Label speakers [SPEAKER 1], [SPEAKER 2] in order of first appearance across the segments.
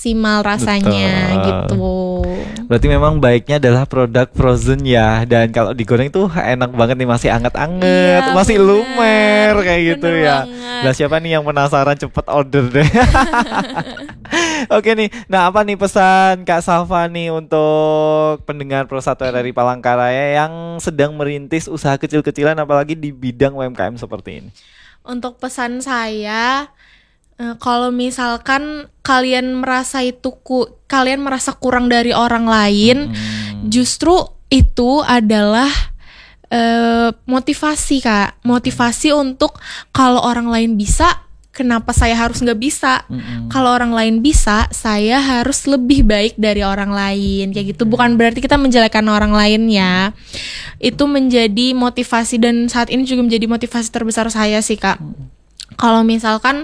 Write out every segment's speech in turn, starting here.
[SPEAKER 1] maksimal rasanya gitu.
[SPEAKER 2] Berarti memang baiknya adalah produk frozen ya. Dan kalau digoreng tuh enak banget nih, masih anget-anget, masih lumer kayak gitu ya. Lah siapa nih yang penasaran, cepet order deh. Oke nih, nah apa nih pesan Kak Safa nih untuk pendengar Pro 1 RRI Palangkaraya yang sedang merintis usaha kecil-kecilan apalagi di bidang UMKM seperti ini?
[SPEAKER 1] Untuk pesan saya, kalau misalkan kalian merasa kalian merasa kurang dari orang lain, justru itu adalah motivasi Kak. Motivasi untuk kalau orang lain bisa, kenapa saya harus nggak bisa? Kalau orang lain bisa, saya harus lebih baik dari orang lain. Kayak gitu. Bukan berarti kita menjelekkan orang lain ya. Itu menjadi motivasi dan saat ini juga menjadi motivasi terbesar saya sih Kak. Kalau misalkan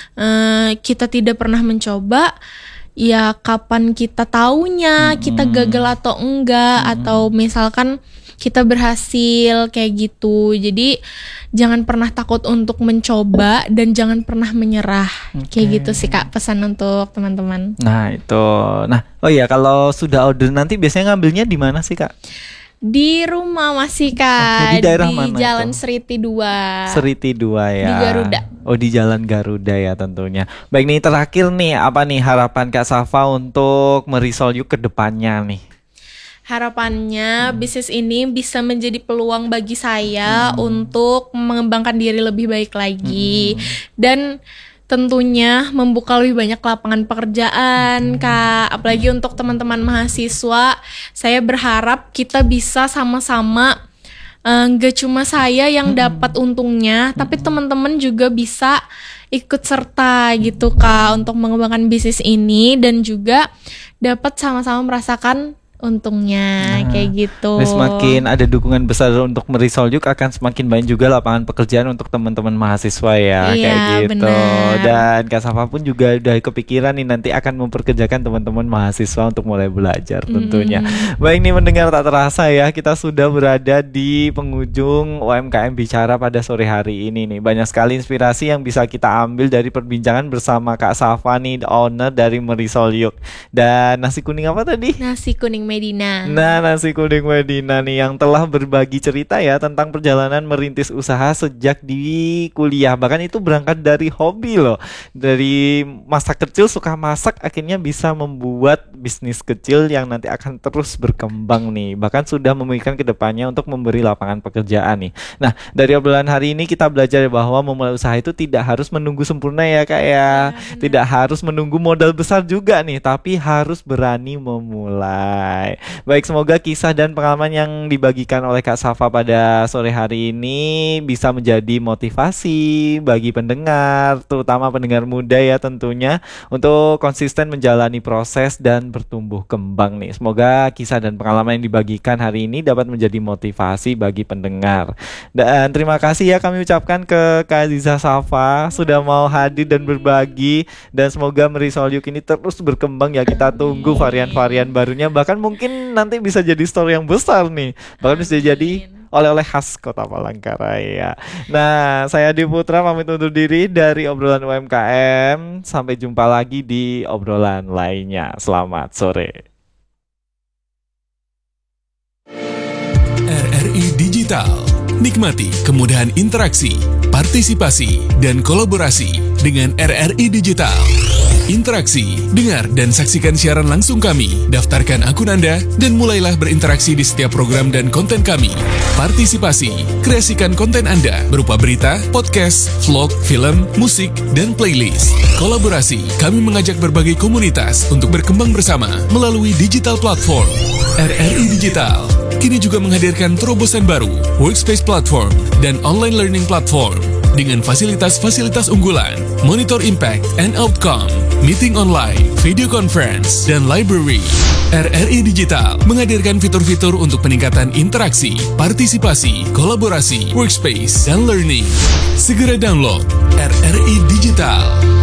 [SPEAKER 1] kita tidak pernah mencoba, ya kapan kita taunya kita gagal atau enggak, atau misalkan kita berhasil kayak gitu. Jadi jangan pernah takut untuk mencoba dan jangan pernah menyerah. Kayak gitu sih Kak pesan untuk teman-teman.
[SPEAKER 2] Nah itu, oh iya kalau sudah order nanti biasanya ngambilnya di mana sih Kak?
[SPEAKER 1] Di rumah masih Kak,
[SPEAKER 2] di daerah
[SPEAKER 1] di
[SPEAKER 2] mana
[SPEAKER 1] Jalan
[SPEAKER 2] itu?
[SPEAKER 1] Seriti 2.
[SPEAKER 2] Seriti 2 ya.
[SPEAKER 1] Di Garuda.
[SPEAKER 2] Oh di Jalan Garuda ya tentunya. Baik nih, terakhir nih, apa nih harapan Kak Safa untuk Merisol Yuk ke depannya nih?
[SPEAKER 1] Harapannya bisnis ini bisa menjadi peluang bagi saya untuk mengembangkan diri lebih baik lagi. Dan tentunya membuka lebih banyak lapangan pekerjaan Kak. Apalagi untuk teman-teman mahasiswa, saya berharap kita bisa sama-sama, gak cuma saya yang dapat untungnya, tapi teman-teman juga bisa ikut serta gitu Kak untuk mengembangkan bisnis ini dan juga dapat sama-sama merasakan untungnya kayak gitu.
[SPEAKER 2] Semakin ada dukungan besar untuk Merisol Yuk, akan semakin banyak juga lapangan pekerjaan untuk teman-teman mahasiswa ya.
[SPEAKER 1] Iya,
[SPEAKER 2] kayak gitu.
[SPEAKER 1] benar.
[SPEAKER 2] Dan Kak Safa pun juga udah kepikiran nih nanti akan memperkerjakan teman-teman mahasiswa untuk mulai belajar tentunya. Baik nih mendengar tak terasa ya, kita sudah berada di penghujung UMKM Bicara pada sore hari ini nih. Banyak sekali inspirasi yang bisa kita ambil dari perbincangan bersama Kak Safa nih, owner dari Merisol Yuk. Dan nasi kuning apa tadi?
[SPEAKER 1] Nasi kuning Medina.
[SPEAKER 2] Nah, nasi kuning Medina nih yang telah berbagi cerita ya tentang perjalanan merintis usaha sejak di kuliah. Bahkan itu berangkat dari hobi loh. Dari masa kecil suka masak, akhirnya bisa membuat bisnis kecil yang nanti akan terus berkembang nih. Bahkan sudah memikirkan ke depannya untuk memberi lapangan pekerjaan nih. Nah, dari obrolan hari ini kita belajar bahwa memulai usaha itu tidak harus menunggu sempurna ya Kak ya. Tidak harus menunggu modal besar juga nih, tapi harus berani memulai. Baik, semoga kisah dan pengalaman yang dibagikan oleh Kak Safa pada sore hari ini bisa menjadi motivasi bagi pendengar, terutama pendengar muda ya tentunya, untuk konsisten menjalani proses dan bertumbuh kembang nih. Semoga kisah dan pengalaman yang dibagikan hari ini dapat menjadi motivasi bagi pendengar. Dan terima kasih ya kami ucapkan ke Kak Aziza Safa sudah mau hadir dan berbagi. Dan semoga Merisol Yuk ini terus berkembang ya. Kita tunggu varian-varian barunya, bahkan mungkin nanti bisa jadi store yang besar nih, bahkan bisa jadi oleh-oleh khas Kota Palangkaraya. Nah, saya Adi Putra pamit undur diri dari obrolan UMKM. Sampai jumpa lagi di obrolan lainnya. Selamat sore.
[SPEAKER 3] RRI Digital. Nikmati kemudahan interaksi, partisipasi, dan kolaborasi dengan RRI Digital. Interaksi, dengar dan saksikan siaran langsung kami, daftarkan akun Anda, dan mulailah berinteraksi di setiap program dan konten kami. Partisipasi, kreasikan konten Anda berupa berita, podcast, vlog, film, musik, dan playlist. Kolaborasi, kami mengajak berbagai komunitas untuk berkembang bersama melalui digital platform. RRI Digital kini juga menghadirkan terobosan baru, workspace platform, dan online learning platform dengan fasilitas-fasilitas unggulan, monitor impact and outcome, meeting online, video conference, dan library. RRI Digital menghadirkan fitur-fitur untuk peningkatan interaksi, partisipasi, kolaborasi, workspace, dan learning. Segera download RRI Digital.